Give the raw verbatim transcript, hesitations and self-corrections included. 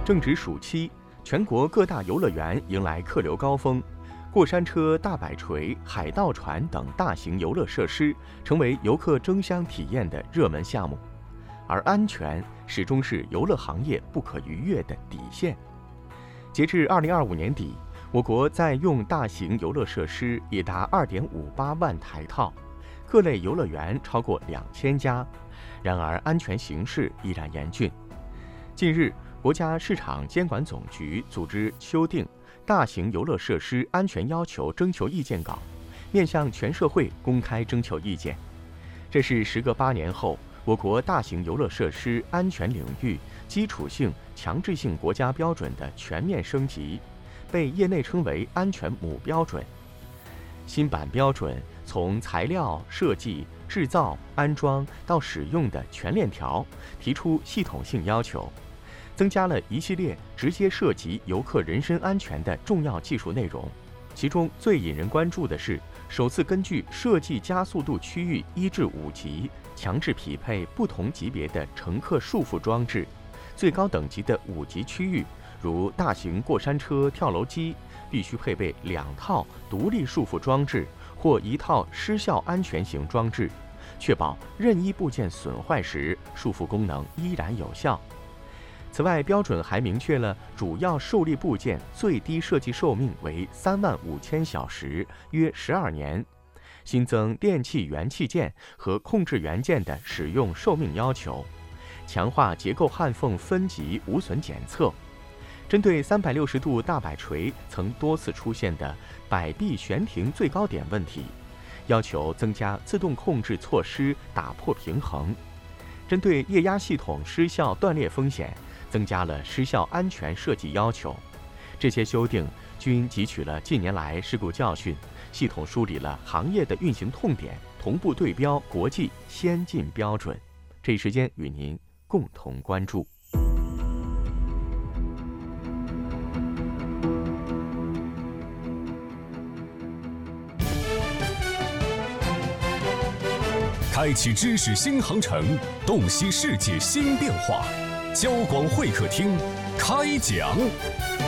正值暑期，全国各大游乐园迎来客流高峰，过山车、大摆锤、海盗船等大型游乐设施成为游客争相体验的热门项目。而安全始终是游乐行业不可逾越的底线。截至二零二五年底，我国在用大型游乐设施已达二点五八万台套，各类游乐园超过两千家。然而，安全形势依然严峻。近日，国家市场监管总局组织修订《大型游乐设施安全要求征求意见稿》，面向全社会公开征求意见。这是时隔八年后，我国大型游乐设施安全领域基础性、强制性国家标准的全面升级，被业内称为安全母标准。新版标准从材料、设计、制造、安装到使用的全链条，提出系统性要求，增加了一系列直接涉及游客人身安全的重要技术内容。其中最引人关注的是，首次根据设计加速度区域一至五级，强制匹配不同级别的乘客束缚装置。最高等级的五级区域，如大型过山车、跳楼机，必须配备两套独立束缚装置或一套失效安全型装置，确保任意部件损坏时束缚功能依然有效。此外，标准还明确了主要受力部件最低设计寿命为三万五千小时，约十二年。新增电气元器件和控制元件的使用寿命要求，强化结构焊缝分级无损检测。针对三百六十度大摆锤曾多次出现的摆臂悬停最高点问题，要求增加自动控制措施，打破平衡。针对液压系统失效断裂风险，增加了失效安全设计要求。这些修订均汲取了近年来事故教训，系统梳理了行业的运行痛点，同步对标国际先进标准。这一时间与您共同关注。 开启知识新航程，洞悉世界新变化。交广会客厅开讲。